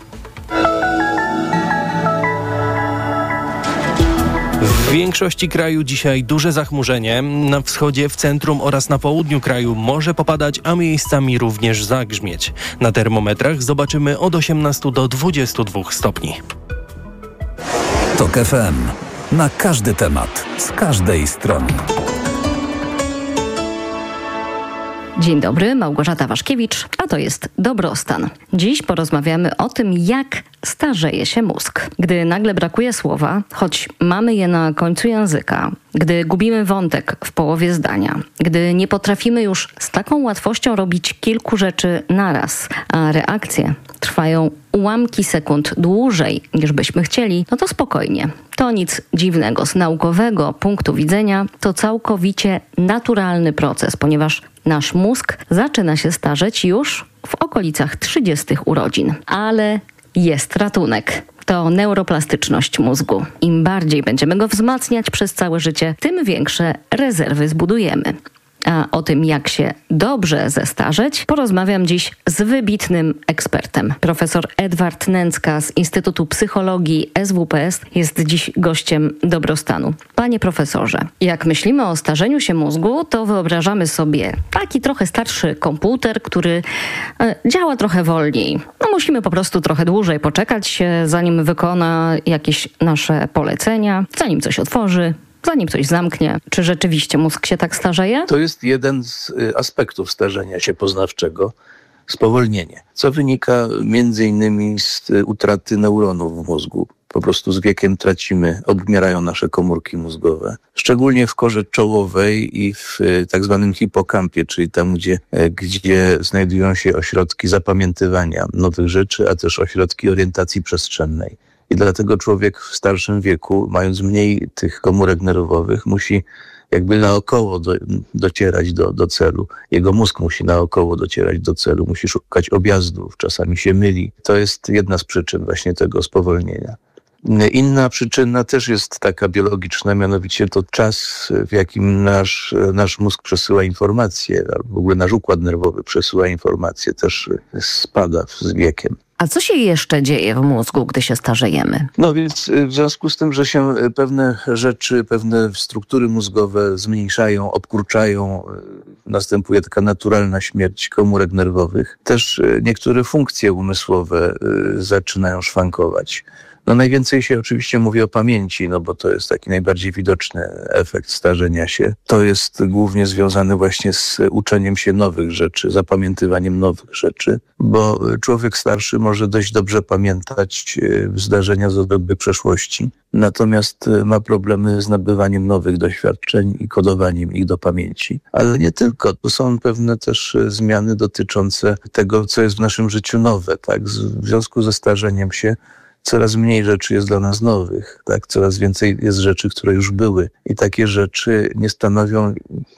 W większości kraju dzisiaj duże zachmurzenie. Na wschodzie, w centrum oraz na południu kraju może popadać, a miejscami również zagrzmieć. Na termometrach zobaczymy od 18 do 22 stopni. TOK FM. Na każdy temat, z każdej strony. Dzień dobry, Małgorzata Waszkiewicz, a to jest Dobrostan. Dziś porozmawiamy o tym, jak starzeje się mózg. Gdy nagle brakuje słowa, choć mamy je na końcu języka, gdy gubimy wątek w połowie zdania, gdy nie potrafimy już z taką łatwością robić kilku rzeczy naraz, a reakcje trwają ułamki sekund dłużej niż byśmy chcieli, no to spokojnie. To nic dziwnego. Z naukowego punktu widzenia to całkowicie naturalny proces, ponieważ nasz mózg zaczyna się starzeć już w okolicach 30 urodzin. Ale jest ratunek. To neuroplastyczność mózgu. Im bardziej będziemy go wzmacniać przez całe życie, tym większe rezerwy zbudujemy. A o tym, jak się dobrze zestarzeć, porozmawiam dziś z wybitnym ekspertem. Profesor Edward Nęcka z Instytutu Psychologii SWPS jest dziś gościem Dobrostanu. Panie profesorze, jak myślimy o starzeniu się mózgu, to wyobrażamy sobie taki trochę starszy komputer, który działa trochę wolniej. No, musimy po prostu trochę dłużej poczekać, zanim wykona jakieś nasze polecenia, zanim coś otworzy, zanim coś zamknie. Czy rzeczywiście mózg się tak starzeje? To jest jeden z aspektów starzenia się poznawczego, spowolnienie, co wynika między innymi z utraty neuronów w mózgu. Po prostu z wiekiem odmierają nasze komórki mózgowe. Szczególnie w korze czołowej i w tak zwanym hipokampie, czyli tam, gdzie znajdują się ośrodki zapamiętywania nowych rzeczy, a też ośrodki orientacji przestrzennej. I dlatego człowiek w starszym wieku, mając mniej tych komórek nerwowych, musi jakby naokoło docierać do celu. Jego mózg musi naokoło docierać do celu, musi szukać objazdów, czasami się myli. To jest jedna z przyczyn właśnie tego spowolnienia. Inna przyczyna też jest taka biologiczna, mianowicie to czas, w jakim nasz mózg przesyła informacje, albo w ogóle nasz układ nerwowy przesyła informacje, też spada z wiekiem. A co się jeszcze dzieje w mózgu, gdy się starzejemy? No więc w związku z tym, że się pewne rzeczy, pewne struktury mózgowe zmniejszają, obkurczają, następuje taka naturalna śmierć komórek nerwowych, też niektóre funkcje umysłowe zaczynają szwankować. No najwięcej się oczywiście mówi o pamięci, no bo to jest taki najbardziej widoczny efekt starzenia się. To jest głównie związane właśnie z uczeniem się nowych rzeczy, zapamiętywaniem nowych rzeczy, bo człowiek starszy może dość dobrze pamiętać zdarzenia z odległej przeszłości, natomiast ma problemy z nabywaniem nowych doświadczeń i kodowaniem ich do pamięci. Ale nie tylko, to są pewne też zmiany dotyczące tego, co jest w naszym życiu nowe, tak? W związku ze starzeniem się coraz mniej rzeczy jest dla nas nowych, tak? Coraz więcej jest rzeczy, które już były i takie rzeczy nie stanowią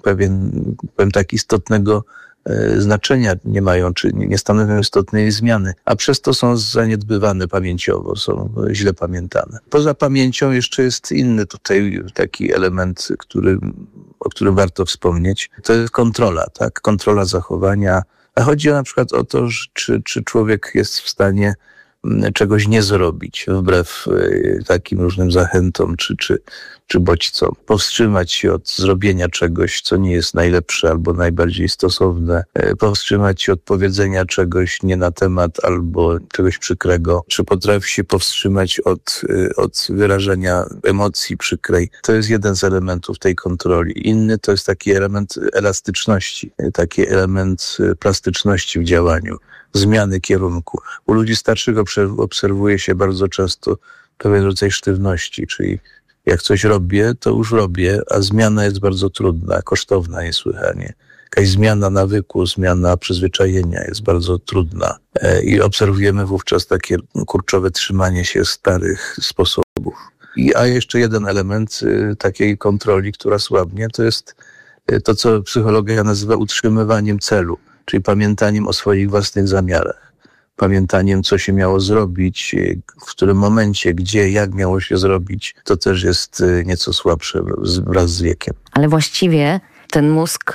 powiem tak istotnego znaczenia nie mają, czy nie stanowią istotnej zmiany, a przez to są zaniedbywane pamięciowo, są źle pamiętane. Poza pamięcią jeszcze jest inny tutaj taki element, o którym warto wspomnieć. To jest kontrola, tak? Kontrola zachowania. A chodzi na przykład o to, czy człowiek jest w stanie czegoś nie zrobić wbrew takim różnym zachętom czy bodźcom. Powstrzymać się od zrobienia czegoś, co nie jest najlepsze albo najbardziej stosowne. Powstrzymać się od powiedzenia czegoś nie na temat albo czegoś przykrego. Czy potrafi się powstrzymać od wyrażenia emocji przykrej. To jest jeden z elementów tej kontroli. Inny to jest taki element elastyczności, taki element plastyczności w działaniu. Zmiany kierunku. U ludzi starszych obserwuje się bardzo często pewien rodzaj sztywności, czyli jak coś robię, to już robię, a zmiana jest bardzo trudna, kosztowna niesłychanie. Jakaś zmiana nawyku, zmiana przyzwyczajenia jest bardzo trudna i obserwujemy wówczas takie kurczowe trzymanie się starych sposobów. A jeszcze jeden element takiej kontroli, która słabnie, to jest to, co psychologia nazywa utrzymywaniem celu, czyli pamiętaniem o swoich własnych zamiarach, pamiętaniem, co się miało zrobić, w którym momencie, gdzie, jak miało się zrobić, to też jest nieco słabsze wraz z wiekiem. Ale właściwie ten mózg,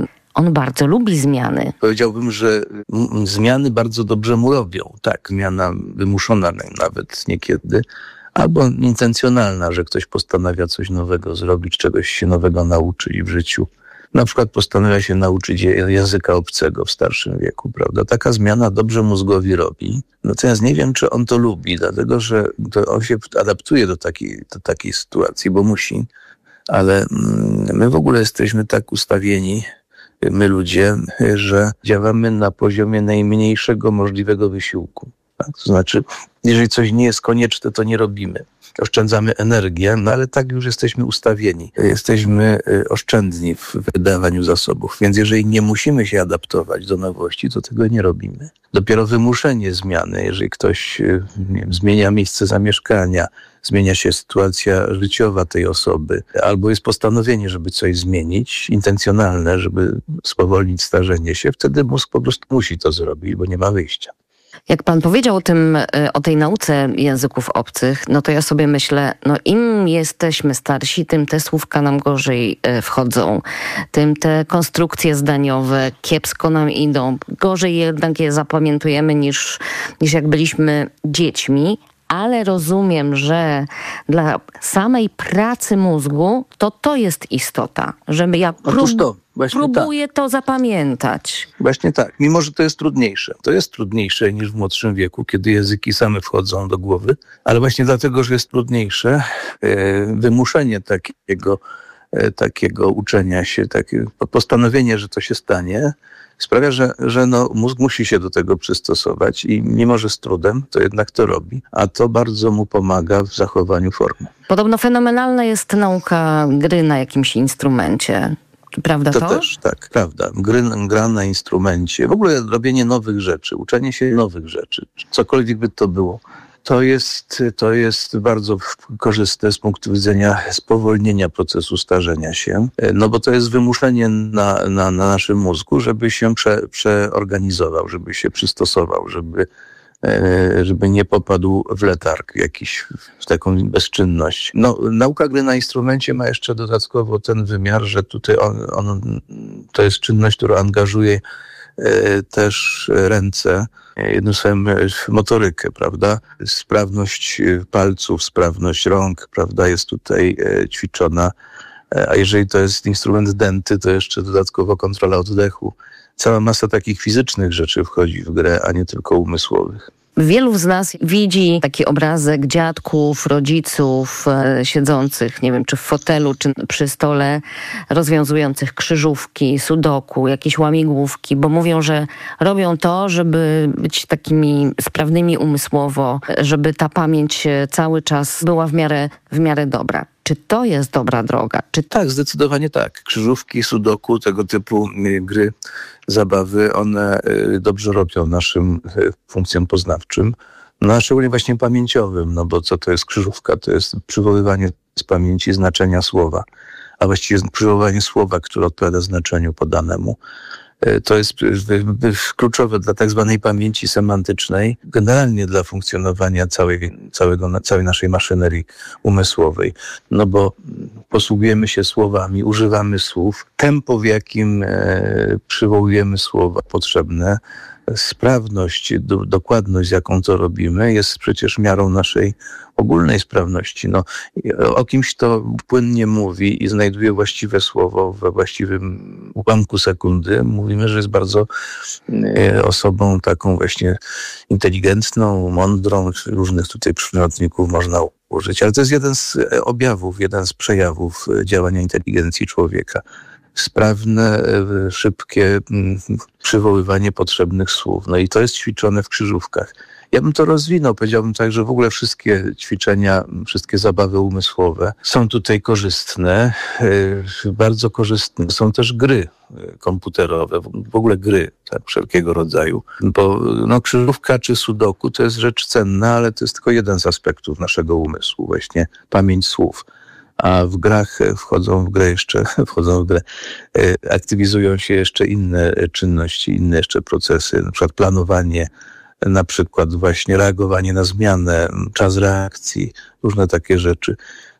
on bardzo lubi zmiany. Powiedziałbym, że zmiany bardzo dobrze mu robią. Tak, zmiana wymuszona nawet niekiedy, albo intencjonalna, że ktoś postanawia coś nowego zrobić, czegoś się nowego nauczyć w życiu. Na przykład postanawia się nauczyć języka obcego w starszym wieku, prawda? Taka zmiana dobrze mózgowi robi. Natomiast nie wiem, czy on to lubi, dlatego że on się adaptuje do takiej sytuacji, bo musi. Ale my w ogóle jesteśmy tak ustawieni, my ludzie, że działamy na poziomie najmniejszego możliwego wysiłku. Tak? To znaczy, jeżeli coś nie jest konieczne, to nie robimy. Oszczędzamy energię, no ale tak już jesteśmy ustawieni. Jesteśmy oszczędni w wydawaniu zasobów, więc jeżeli nie musimy się adaptować do nowości, to tego nie robimy. Dopiero wymuszenie zmiany, jeżeli ktoś zmienia miejsce zamieszkania, zmienia się sytuacja życiowa tej osoby, albo jest postanowienie, żeby coś zmienić, intencjonalne, żeby spowolnić starzenie się, wtedy mózg po prostu musi to zrobić, bo nie ma wyjścia. Jak pan powiedział o tej nauce języków obcych, no to ja sobie myślę, no im jesteśmy starsi, tym te słówka nam gorzej wchodzą, tym te konstrukcje zdaniowe kiepsko nam idą, gorzej jednak je zapamiętujemy niż jak byliśmy dziećmi. Ale rozumiem, że dla samej pracy mózgu to jest istota, żeby ja próbuję to zapamiętać. Właśnie tak, mimo że to jest trudniejsze. To jest trudniejsze niż w młodszym wieku, kiedy języki same wchodzą do głowy, ale właśnie dlatego, że jest trudniejsze, wymuszenie takiego uczenia się, takie postanowienie, że to się stanie, sprawia, że mózg musi się do tego przystosować i mimo, że z trudem, to jednak to robi, a to bardzo mu pomaga w zachowaniu formy. Podobno fenomenalna jest nauka gry na jakimś instrumencie. Prawda to? To też, tak, prawda. Gra na instrumencie, w ogóle robienie nowych rzeczy, uczenie się nowych rzeczy, cokolwiek by to było. To jest bardzo korzystne z punktu widzenia spowolnienia procesu starzenia się, no bo to jest wymuszenie na naszym mózgu, żeby się przeorganizował, żeby się przystosował, żeby żeby nie popadł w letarg jakiś, w taką bezczynność. No, nauka gry na instrumencie ma jeszcze dodatkowo ten wymiar, że tutaj to jest czynność, która angażuje też ręce, jednym słowem motorykę, prawda? Sprawność palców, sprawność rąk, prawda, jest tutaj ćwiczona. A jeżeli to jest instrument dęty, to jeszcze dodatkowo kontrola oddechu. Cała masa takich fizycznych rzeczy wchodzi w grę, a nie tylko umysłowych. Wielu z nas widzi taki obrazek dziadków, rodziców siedzących, nie wiem, czy w fotelu, czy przy stole, rozwiązujących krzyżówki, sudoku, jakieś łamigłówki, bo mówią, że robią to, żeby być takimi sprawnymi umysłowo, żeby ta pamięć cały czas była w miarę dobra. Czy to jest dobra droga? Tak, zdecydowanie tak. Krzyżówki, sudoku, tego typu gry, zabawy, one dobrze robią naszym funkcjom poznawczym, no a szczególnie właśnie pamięciowym, no bo co to jest krzyżówka? To jest przywoływanie z pamięci znaczenia słowa, a właściwie przywoływanie słowa, które odpowiada znaczeniu podanemu. To jest kluczowe dla tak zwanej pamięci semantycznej, generalnie dla funkcjonowania całej naszej maszynerii umysłowej. No bo posługujemy się słowami, używamy słów, tempo, w jakim przywołujemy słowa potrzebne, sprawność, dokładność, z jaką to robimy, jest przecież miarą naszej ogólnej sprawności. No, o kimś, kto płynnie mówi i znajduje właściwe słowo we właściwym ułamku sekundy, mówimy, że jest bardzo osobą taką właśnie inteligentną, mądrą, różnych tutaj przymiotników można użyć, ale to jest jeden z objawów, jeden z przejawów działania inteligencji człowieka. Sprawne, szybkie przywoływanie potrzebnych słów. No i to jest ćwiczone w krzyżówkach. Ja bym to rozwinął, powiedziałbym tak, że w ogóle wszystkie ćwiczenia, wszystkie zabawy umysłowe są tutaj korzystne. Bardzo korzystne są też gry komputerowe, w ogóle gry tak, wszelkiego rodzaju. Bo no, krzyżówka czy sudoku to jest rzecz cenna, ale to jest tylko jeden z aspektów naszego umysłu, właśnie pamięć słów. A w grach wchodzą w grę, aktywizują się jeszcze inne czynności, inne jeszcze procesy, na przykład planowanie, na przykład właśnie reagowanie na zmianę, czas reakcji, różne takie rzeczy.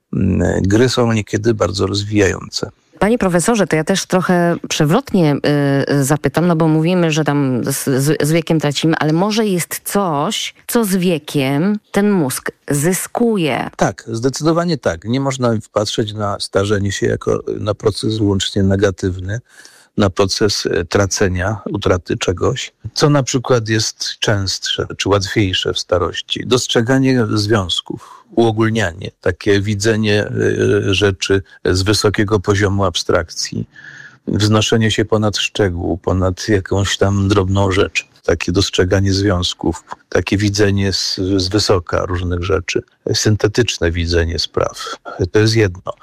Gry są niekiedy bardzo rozwijające. Panie profesorze, to ja też trochę przewrotnie zapytam, no bo mówimy, że tam z wiekiem tracimy, ale może jest coś, co z wiekiem ten mózg zyskuje. Tak, zdecydowanie tak. Nie można patrzeć na starzenie się jako na proces wyłącznie negatywny, na proces tracenia, utraty czegoś, co na przykład jest częstsze czy łatwiejsze w starości. Dostrzeganie związków, uogólnianie, takie widzenie rzeczy z wysokiego poziomu abstrakcji, wznoszenie się ponad szczegół, ponad jakąś tam drobną rzecz, takie dostrzeganie związków, takie widzenie z wysoka różnych rzeczy, syntetyczne widzenie spraw. To jest jedno.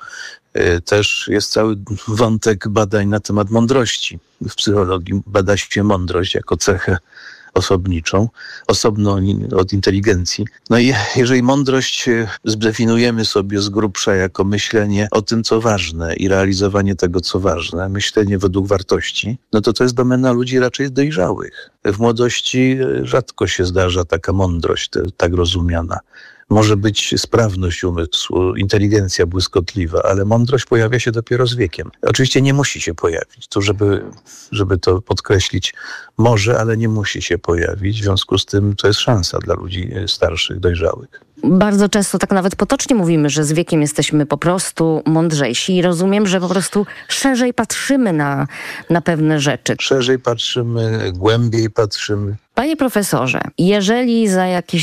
Też jest cały wątek badań na temat mądrości. W psychologii bada się mądrość jako cechę osobniczą, osobną od inteligencji. No i jeżeli mądrość zdefiniujemy sobie z grubsza jako myślenie o tym, co ważne i realizowanie tego, co ważne, myślenie według wartości, no to jest domena ludzi raczej dojrzałych. W młodości rzadko się zdarza taka mądrość, tak rozumiana. Może być sprawność umysłu, inteligencja błyskotliwa, ale mądrość pojawia się dopiero z wiekiem. Oczywiście nie musi się pojawić. To, żeby to podkreślić, może, ale nie musi się pojawić. W związku z tym to jest szansa dla ludzi starszych, dojrzałych. Bardzo często tak nawet potocznie mówimy, że z wiekiem jesteśmy po prostu mądrzejsi i rozumiem, że po prostu szerzej patrzymy na pewne rzeczy. Szerzej patrzymy, głębiej patrzymy. Panie profesorze, jeżeli za jakieś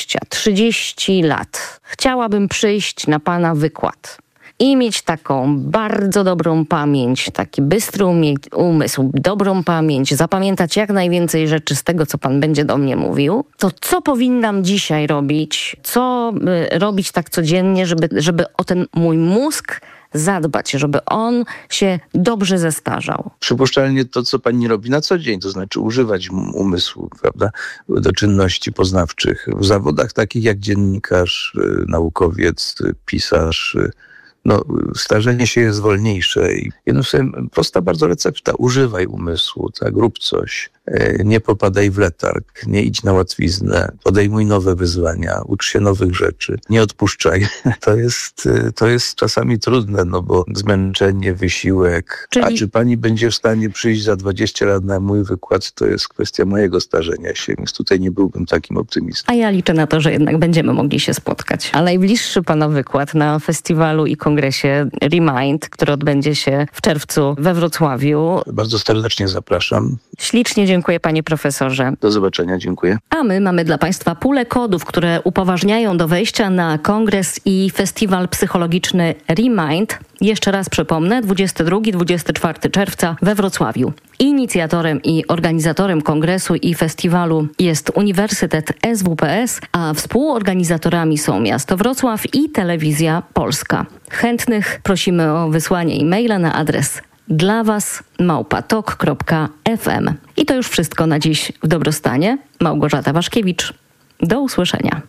20-30 lat chciałabym przyjść na pana wykład i mieć taką bardzo dobrą pamięć, taki bystry umysł, dobrą pamięć, zapamiętać jak najwięcej rzeczy z tego, co pan będzie do mnie mówił, to co powinnam dzisiaj robić? Co robić tak codziennie, żeby o ten mój mózg zadbać, żeby on się dobrze zestarzał? Przypuszczalnie to, co pani robi na co dzień, to znaczy używać umysłu, prawda, do czynności poznawczych. W zawodach takich jak dziennikarz, naukowiec, pisarz, no, starzenie się jest wolniejsze i jednym słowem prosta bardzo recepta. Używaj umysłu, tak, rób coś. Nie popadaj w letarg, nie idź na łatwiznę, podejmuj nowe wyzwania, ucz się nowych rzeczy, nie odpuszczaj. To jest czasami trudne, no bo zmęczenie, wysiłek. A czy pani będzie w stanie przyjść za 20 lat na mój wykład, to jest kwestia mojego starzenia się, więc tutaj nie byłbym takim optymistą. A ja liczę na to, że jednak będziemy mogli się spotkać. A najbliższy pana wykład na festiwalu i kongresie Remind, który odbędzie się w czerwcu we Wrocławiu. Bardzo serdecznie zapraszam. Ślicznie dziękuję, panie profesorze. Do zobaczenia, dziękuję. A my mamy dla państwa pulę kodów, które upoważniają do wejścia na kongres i festiwal psychologiczny Remind. Jeszcze raz przypomnę, 22-24 czerwca we Wrocławiu. Inicjatorem i organizatorem kongresu i festiwalu jest Uniwersytet SWPS, a współorganizatorami są miasto Wrocław i Telewizja Polska. Chętnych prosimy o wysłanie e-maila na adres dlawas@tok.fm. I to już wszystko na dziś w Dobrostanie. Małgorzata Waszkiewicz. Do usłyszenia.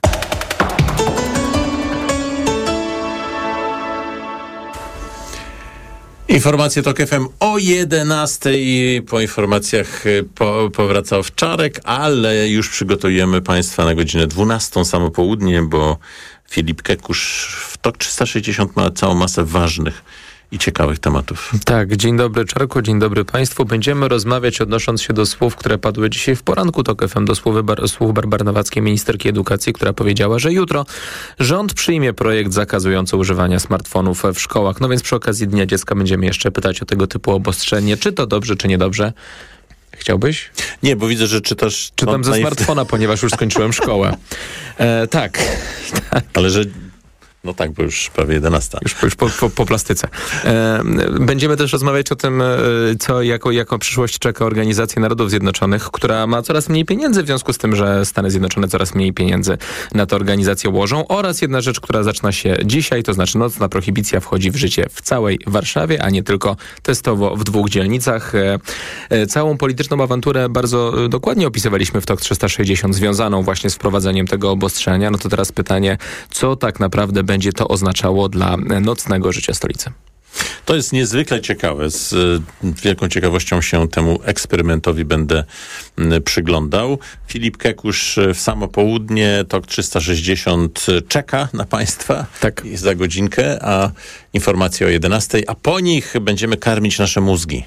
Informacje TOK FM o 11:00. Po informacjach powraca Owczarek, ale już przygotujemy Państwa na godzinę 12:00 samo południe, bo Filip Kekusz w TOK 360 ma całą masę ważnych i ciekawych tematów. Tak, dzień dobry Czarku, dzień dobry Państwu. Będziemy rozmawiać odnosząc się do słów, które padły dzisiaj w poranku TOK FM, do słów Barbary Nowackiej, ministerki edukacji, która powiedziała, że jutro rząd przyjmie projekt zakazujący używania smartfonów w szkołach. No więc przy okazji Dnia Dziecka będziemy jeszcze pytać o tego typu obostrzenie. Czy to dobrze, czy niedobrze? Chciałbyś? Nie, bo widzę, że czytasz... Czytam ze smartfona, ponieważ już skończyłem szkołę. Tak. Ale że... No tak, bo już prawie 11:00. Już po plastyce. Będziemy też rozmawiać o tym, co jako przyszłość czeka Organizację Narodów Zjednoczonych, która ma coraz mniej pieniędzy w związku z tym, że Stany Zjednoczone coraz mniej pieniędzy na tę organizację łożą. Oraz jedna rzecz, która zaczyna się dzisiaj, to znaczy nocna prohibicja wchodzi w życie w całej Warszawie, a nie tylko testowo w 2 dzielnicach. Całą polityczną awanturę bardzo dokładnie opisywaliśmy w TOK 360, związaną właśnie z wprowadzeniem tego obostrzenia. No to teraz pytanie, co tak naprawdę będzie to oznaczało dla nocnego życia stolicy? To jest niezwykle ciekawe. Z wielką ciekawością się temu eksperymentowi będę przyglądał. Filip Kekusz w samo południe, TOK 360 czeka na Państwa. Tak. Za godzinkę, a informacje o 11:00, a po nich będziemy karmić nasze mózgi.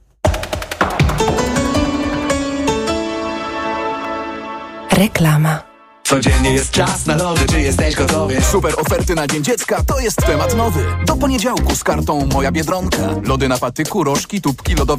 Reklama. Codziennie jest czas na lody, czy jesteś gotowy? Super oferty na Dzień Dziecka to jest temat nowy. Do poniedziałku z kartą Moja Biedronka. Lody na patyku, rożki, tubki, lodowe